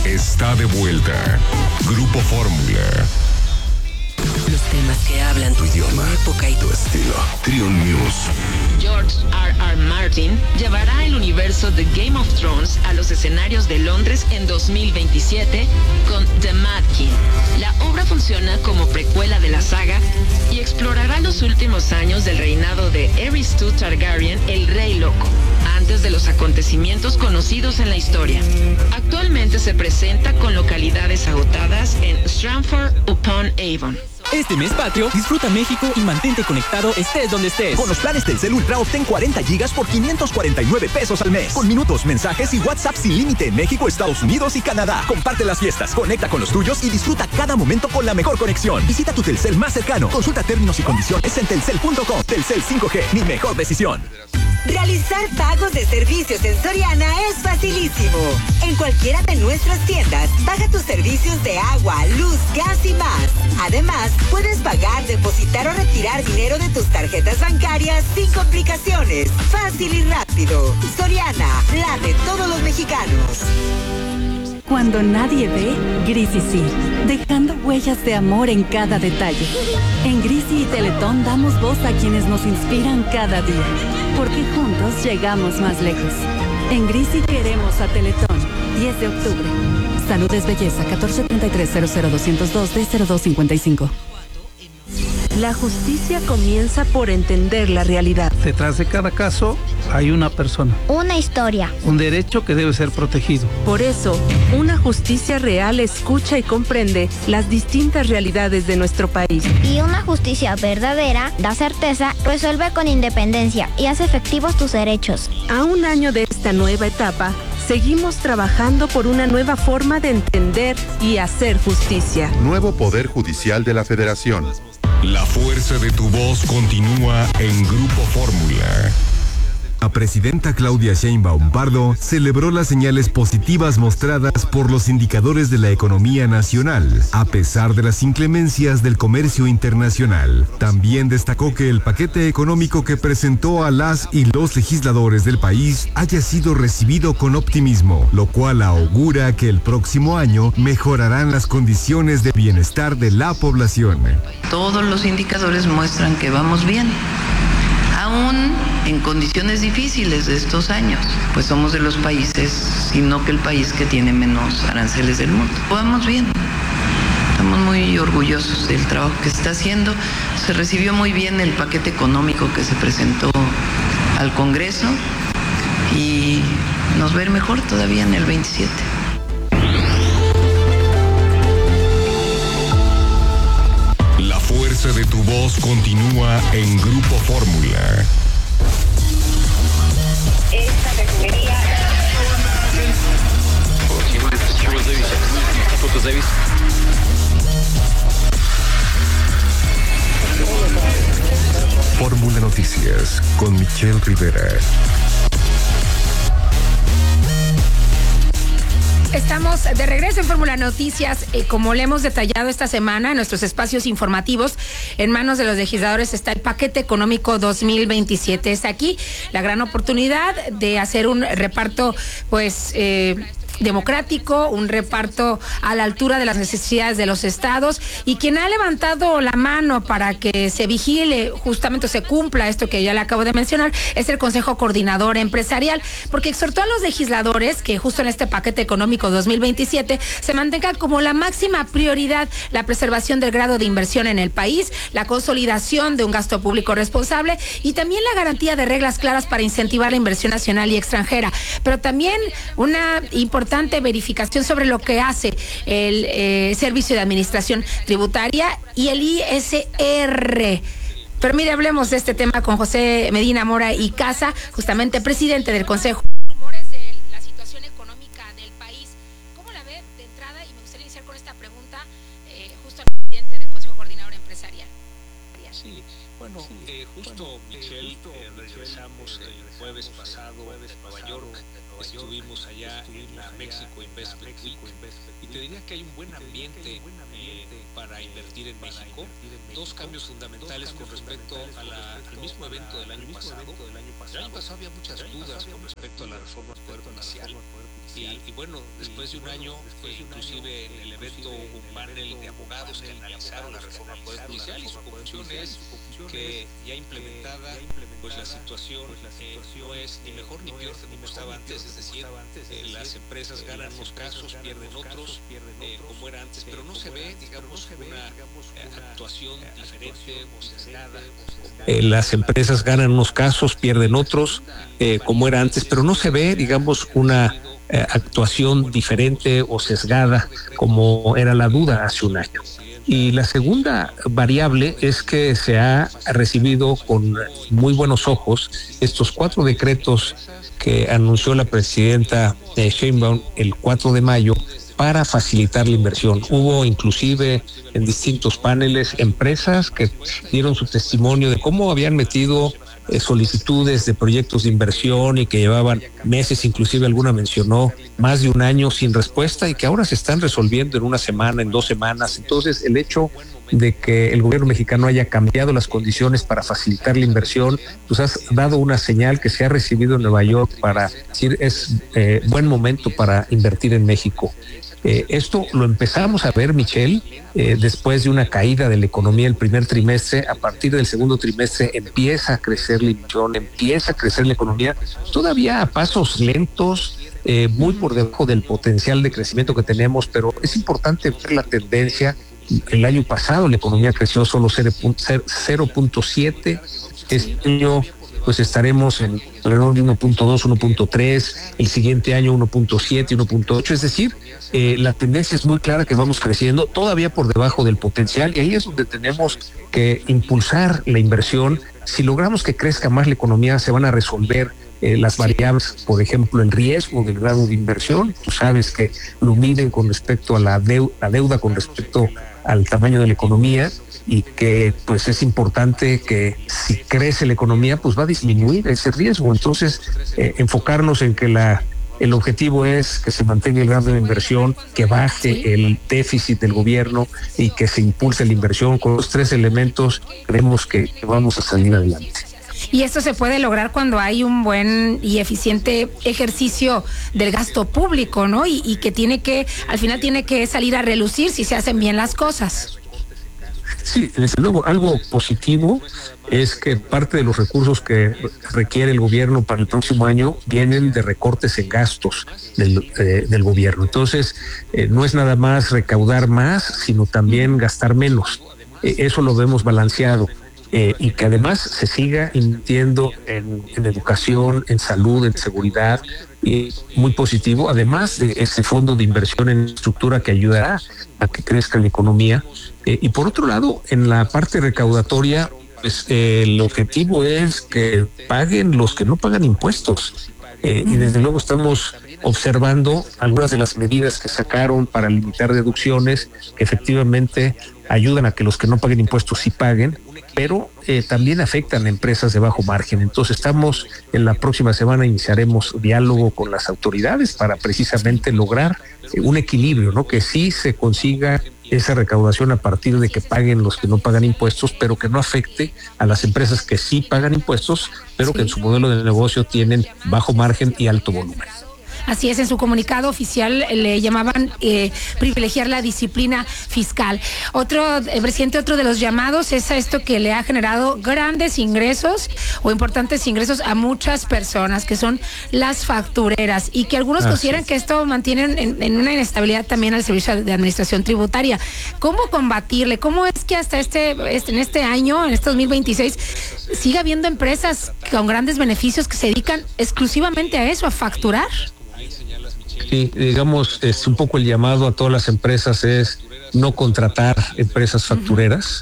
está de vuelta. Grupo Fórmula. Los temas que hablan tu idioma, tu época y tu estilo. Trion News. George R. Martin llevará el universo de Game of Thrones a los escenarios de Londres en 2027 con The Mad King. La obra funciona como precuela de la saga y explorará los últimos años del reinado de Aerys II Targaryen, el Rey Loco, antes de los acontecimientos conocidos en la historia. Actualmente se presenta con localidades agotadas en Stratford-upon-Avon. Este mes patrio, disfruta México y mantente conectado estés donde estés. Con los planes Telcel Ultra obtén 40 gigas por 549 pesos al mes. Con minutos, mensajes y WhatsApp sin límite en México, Estados Unidos y Canadá. Comparte las fiestas, conecta con los tuyos y disfruta cada momento con la mejor conexión. Visita tu Telcel más cercano. Consulta términos y condiciones en telcel.com. Telcel 5G, mi mejor decisión. Realizar pagos de servicios en Soriana es facilísimo. En cualquiera de nuestras tiendas, paga tus servicios de agua, luz, gas y más. Además, puedes pagar, depositar o retirar dinero de tus tarjetas bancarias sin complicaciones. Fácil y rápido. Soriana, la de todos los mexicanos. Cuando nadie ve, Grisi sí, dejando huellas de amor en cada detalle. En Grisi y Teletón damos voz a quienes nos inspiran cada día, porque juntos llegamos más lejos. En Grisi queremos a Teletón. 10 de octubre. Salud es belleza. 1433-00202-D0255. La justicia comienza por entender la realidad. Detrás de cada caso hay una persona. Una historia. Un derecho que debe ser protegido. Por eso, una justicia real escucha y comprende las distintas realidades de nuestro país. Y una justicia verdadera da certeza, resuelve con independencia y hace efectivos tus derechos. A un año de esta nueva etapa, seguimos trabajando por una nueva forma de entender y hacer justicia. Nuevo Poder Judicial de la Federación. La fuerza de tu voz continúa en Grupo Fórmula. La presidenta Claudia Sheinbaum Pardo celebró las señales positivas mostradas por los indicadores de la economía nacional, a pesar de las inclemencias del comercio internacional. También destacó que el paquete económico que presentó a las y los legisladores del país haya sido recibido con optimismo, lo cual augura que el próximo año mejorarán las condiciones de bienestar de la población. Todos los indicadores muestran que vamos bien. Aún en condiciones difíciles de estos años, pues somos de los países, si no que el país que tiene menos aranceles del mundo. Vamos bien, estamos muy orgullosos del trabajo que se está haciendo. Se recibió muy bien el paquete económico que se presentó al Congreso y nos va a ir mejor todavía en el 27. La fuerza de tu voz continúa en Grupo Fórmula. Esta refinería... Fórmula Noticias con Michelle Rivera. Estamos de regreso en Fórmula Noticias. Como le hemos detallado esta semana en nuestros espacios informativos, en manos de los legisladores está el paquete económico 2027. Es aquí la gran oportunidad de hacer un reparto, pues, democrático, un reparto a la altura de las necesidades de los estados, y quien ha levantado la mano para que se vigile, justamente se cumpla esto que ya le acabo de mencionar, es el Consejo Coordinador Empresarial, porque exhortó a los legisladores que justo en este paquete económico 2027 se mantenga como la máxima prioridad la preservación del grado de inversión en el país, la consolidación de un gasto público responsable y también la garantía de reglas claras para incentivar la inversión nacional y extranjera, pero también una importante verificación sobre lo que hace el Servicio de Administración Tributaria y el ISR. Pero mire, hablemos de este tema con José Medina Mora y Casa, justamente presidente del Consejo. Rumores de la situación económica del país, ¿cómo la ve de entrada? Y me gustaría iniciar con esta pregunta justo al presidente del Consejo Coordinador Empresarial. Sí, bueno, justo Michelle, regresamos el jueves pasado de Nueva York. Estuvimos allá en la México Investment Week y te diría que hay un buen ambiente para invertir en México. Dos cambios fundamentales con respecto al mismo evento del año pasado. El año pasado había muchas dudas con respecto a la reforma del Poder Judicial Y bueno, después de un año, inclusive en el evento hubo un panel de abogados que analizaron la reforma del Poder Judicial y su conclusión es que ya implementada, pues la situación no es ni mejor ni peor de como estaba antes, es decir, las empresas ganan unos casos, pierden otros, como era antes, pero no se ve, digamos, una actuación diferente o sesgada. Las empresas ganan unos casos, pierden otros, como era antes, pero no se ve, digamos, una actuación diferente o sesgada como era la duda hace un año. Y la segunda variable es que se ha recibido con muy buenos ojos estos 4 decretos que anunció la presidenta Sheinbaum el 4 de mayo para facilitar la inversión. Hubo inclusive en distintos paneles empresas que dieron su testimonio de cómo habían metido solicitudes de proyectos de inversión y que llevaban meses, inclusive alguna mencionó más de un año sin respuesta y que ahora se están resolviendo en una semana, en 2 semanas. Entonces, el hecho de que el gobierno mexicano haya cambiado las condiciones para facilitar la inversión, pues has dado una señal que se ha recibido en Nueva York para decir es buen momento para invertir en México. Esto lo empezamos a ver, Michelle, después de una caída de la economía el primer trimestre. A partir del segundo trimestre empieza a crecer la inversión, empieza a crecer la economía, todavía a pasos lentos, muy por debajo del potencial de crecimiento que tenemos, pero es importante ver la tendencia. El año pasado la economía creció solo 0.7, este año pues estaremos en alrededor de 1.2, 1.3, el siguiente año 1.7, 1.8, es decir, la tendencia es muy clara que vamos creciendo, todavía por debajo del potencial, y ahí es donde tenemos que impulsar la inversión. Si logramos que crezca más la economía, se van a resolver las variables, por ejemplo, el riesgo del grado de inversión. Tú sabes que lo miden con respecto a la deuda con respecto al tamaño de la economía, y que pues es importante que si crece la economía pues va a disminuir ese riesgo. Entonces enfocarnos en que el objetivo es que se mantenga el grado de inversión, que baje el déficit del gobierno y que se impulse la inversión. Con los 3 elementos creemos que vamos a salir adelante. Y esto se puede lograr cuando hay un buen y eficiente ejercicio del gasto público, ¿no? Y que al final tiene que salir a relucir si se hacen bien las cosas. Sí, desde luego, algo positivo es que parte de los recursos que requiere el gobierno para el próximo año vienen de recortes en gastos del gobierno. Entonces, no es nada más recaudar más, sino también gastar menos. Eso lo vemos balanceado. Y que además se siga invirtiendo en educación, en salud, en seguridad, y muy positivo, además de ese fondo de inversión en estructura que ayudará a que crezca la economía. Y por otro lado, en la parte recaudatoria, pues el objetivo es que paguen los que no pagan impuestos. Y desde luego estamos observando algunas de las medidas que sacaron para limitar deducciones, que efectivamente ayudan a que los que no paguen impuestos sí paguen, pero también afectan a empresas de bajo margen. Entonces en la próxima semana iniciaremos diálogo con las autoridades para precisamente lograr un equilibrio, ¿no? Que sí se consiga esa recaudación a partir de que paguen los que no pagan impuestos, pero que no afecte a las empresas que sí pagan impuestos, pero que en su modelo de negocio tienen bajo margen y alto volumen. Así es, en su comunicado oficial le llamaban privilegiar la disciplina fiscal. Presidente, otro de los llamados es a esto que le ha generado grandes ingresos o importantes ingresos a muchas personas, que son las factureras, y que algunos consideran que esto mantiene en una inestabilidad también al servicio de administración tributaria. ¿Cómo combatirle? ¿Cómo es que hasta en este año, en este 2026, siga habiendo empresas con grandes beneficios que se dedican exclusivamente a eso, a facturar? Sí, digamos, es un poco el llamado a todas las empresas es no contratar empresas factureras.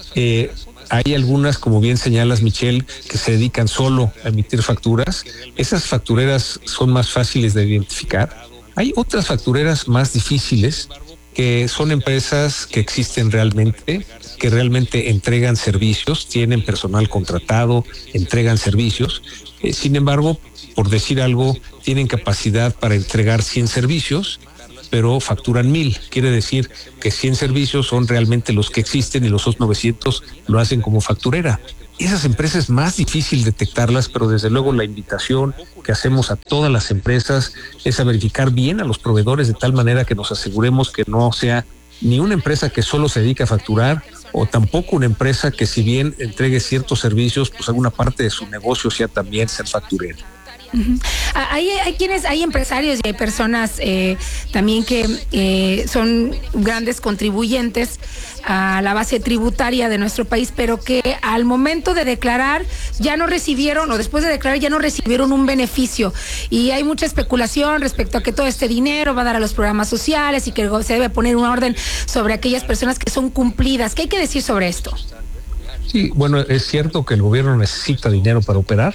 Hay algunas, como bien señalas, Michelle, que se dedican solo a emitir facturas. Esas factureras son más fáciles de identificar. Hay otras factureras más difíciles, que son empresas que existen realmente, que realmente entregan servicios, tienen personal contratado, entregan servicios. Sin embargo, por decir algo, tienen capacidad para entregar 100 servicios pero facturan 1,000. Quiere decir que 100 servicios son realmente los que existen y los otros 900 lo hacen como facturera. Esas empresas es más difícil detectarlas, pero desde luego la invitación que hacemos a todas las empresas es a verificar bien a los proveedores de tal manera que nos aseguremos que no sea ni una empresa que solo se dedica a facturar o tampoco una empresa que, si bien entregue ciertos servicios, pues alguna parte de su negocio sea también ser facturera. Uh-huh. Hay empresarios y hay personas también que son grandes contribuyentes a la base tributaria de nuestro país, pero que al momento de declarar ya no recibieron, o después de declarar ya no recibieron un beneficio, y hay mucha especulación respecto a que todo este dinero va a dar a los programas sociales y que se debe poner una orden sobre aquellas personas que son cumplidas. ¿Qué hay que decir sobre esto? Sí, bueno, es cierto que el gobierno necesita dinero para operar.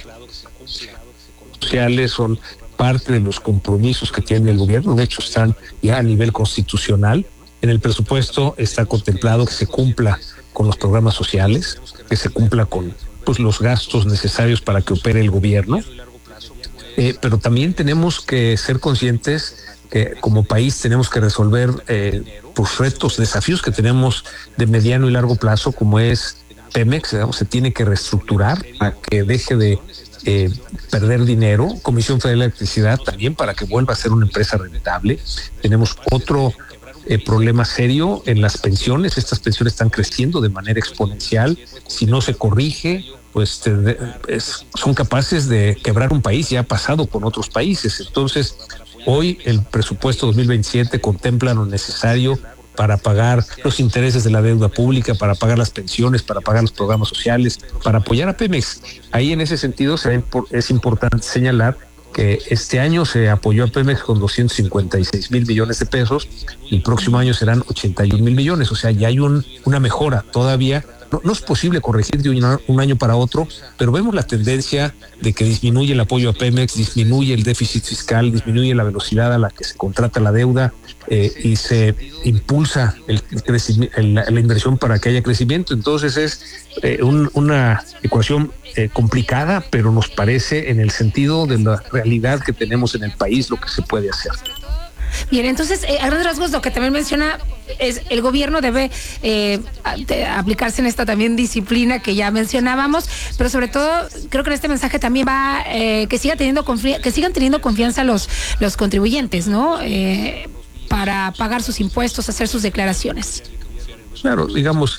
Sociales son parte de los compromisos que tiene el gobierno, de hecho están ya a nivel constitucional. En el presupuesto está contemplado que se cumpla con los programas sociales, que se cumpla con los gastos necesarios para que opere el gobierno, pero también tenemos que ser conscientes que como país tenemos que resolver retos, desafíos que tenemos de mediano y largo plazo, como es Pemex. Digamos, se tiene que reestructurar para que deje de perder dinero. Comisión Federal de Electricidad también, para que vuelva a ser una empresa rentable. Tenemos otro problema serio en las pensiones. Estas pensiones están creciendo de manera exponencial. Si no se corrige, pues son capaces de quebrar un país. Ya ha pasado con otros países. Entonces, hoy el presupuesto 2027 contempla lo necesario para pagar los intereses de la deuda pública, para pagar las pensiones, para pagar los programas sociales, para apoyar a Pemex. Ahí, en ese sentido, es importante señalar que este año se apoyó a Pemex con 256 mil millones de pesos, y el próximo año serán 81 mil millones, o sea, ya hay una mejora. Todavía no es posible corregir de un año para otro, pero vemos la tendencia de que disminuye el apoyo a Pemex, disminuye el déficit fiscal, disminuye la velocidad a la que se contrata la deuda, y se impulsa la inversión para que haya crecimiento. Entonces es una ecuación complicada, pero nos parece, en el sentido de la realidad que tenemos en el país, lo que se puede hacer. Bien, entonces, a grandes rasgos, lo que también menciona es el gobierno debe aplicarse en esta también disciplina que ya mencionábamos, pero sobre todo creo que en este mensaje también va que sigan teniendo confianza los contribuyentes, ¿no? Para pagar sus impuestos, hacer sus declaraciones. Claro, digamos,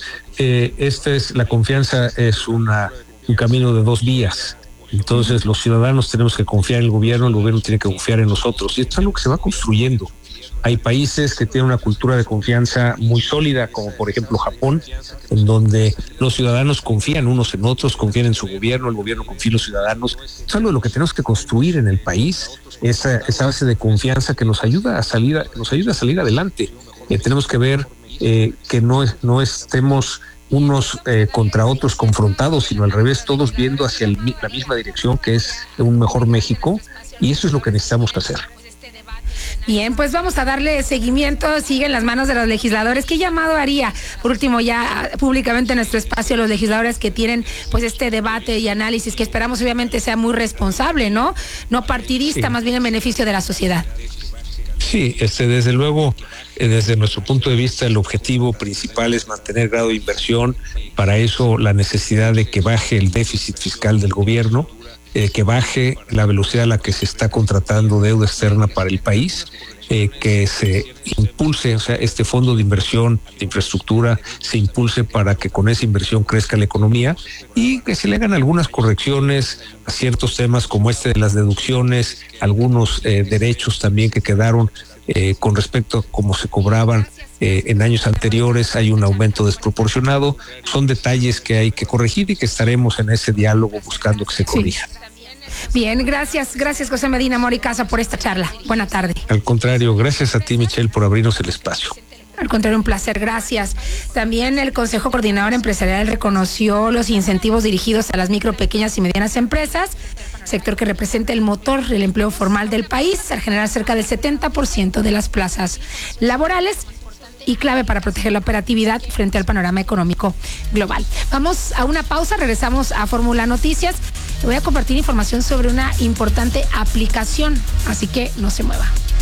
la confianza es un camino de dos vías. Entonces, los ciudadanos tenemos que confiar en el gobierno tiene que confiar en nosotros, y esto es algo que se va construyendo. Hay países que tienen una cultura de confianza muy sólida, como por ejemplo Japón, en donde los ciudadanos confían unos en otros, confían en su gobierno, el gobierno confía en los ciudadanos. Es algo de lo que tenemos que construir en el país, esa base de confianza que nos ayuda a salir adelante. Tenemos que ver que no estemos unos contra otros confrontados, sino al revés, todos viendo hacia la misma dirección, que es un mejor México, y eso es lo que necesitamos hacer. Bien, pues vamos a darle seguimiento. Sigue en las manos de los legisladores. ¿Qué llamado haría, por último, ya públicamente en nuestro espacio, los legisladores que tienen pues este debate y análisis, que esperamos obviamente sea muy responsable, no partidista, sí, más bien en beneficio de la sociedad? Sí, desde luego, desde nuestro punto de vista, el objetivo principal es mantener grado de inversión. Para eso, la necesidad de que baje el déficit fiscal del gobierno, que baje la velocidad a la que se está contratando deuda externa para el país, que se impulse, o sea, este fondo de inversión de infraestructura se impulse para que con esa inversión crezca la economía, y que se le hagan algunas correcciones a ciertos temas como de las deducciones, algunos derechos también que quedaron con respecto a cómo se cobraban en años anteriores. Hay un aumento desproporcionado. Son detalles que hay que corregir y que estaremos en ese diálogo buscando que se corrijan. Sí. Bien, gracias José Medina Mora y Casa por esta charla. Buena tarde. Al contrario, gracias a ti, Michelle, por abrirnos el espacio. Al contrario, un placer, gracias. También el Consejo Coordinador Empresarial reconoció los incentivos dirigidos a las micro, pequeñas y medianas empresas, sector que representa el motor del empleo formal del país, al generar cerca del 70% de las plazas laborales, y clave para proteger la operatividad frente al panorama económico global. Vamos a una pausa, regresamos a Fórmula Noticias. Te voy a compartir información sobre una importante aplicación, así que no se mueva.